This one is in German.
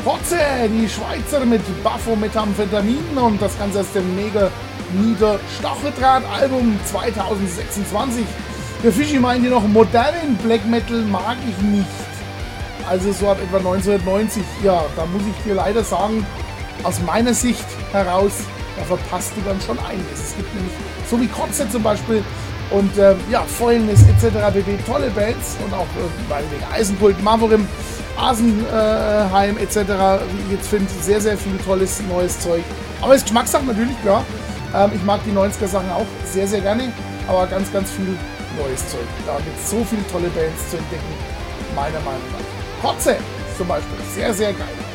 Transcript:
Kotze, die Schweizer mit Baphomethamphetamin und das Ganze aus dem Mega Nieder Stacheldraht-Album 2026. Der Fischi meint hier noch, modernen Black Metal mag ich nicht. Also so ab etwa 1990. Ja, da muss ich dir leider sagen, aus meiner Sicht heraus, da verpasst du dann schon einiges. Es gibt nämlich, so wie Kotze zum Beispiel und ja, Fäulnis etc. bb. Tolle Bands und auch meinetwegen Eisenkult, Mavorim, Asenheim etc. Wie ich jetzt finde, sehr, sehr viel tolles neues Zeug. Aber es ist Geschmackssache natürlich, klar. Ich mag die 90er Sachen auch sehr, sehr gerne, aber ganz, ganz viel neues Zeug. Da gibt es so viele tolle Bands zu entdecken, meiner Meinung nach. Kotze zum Beispiel, sehr, sehr geil.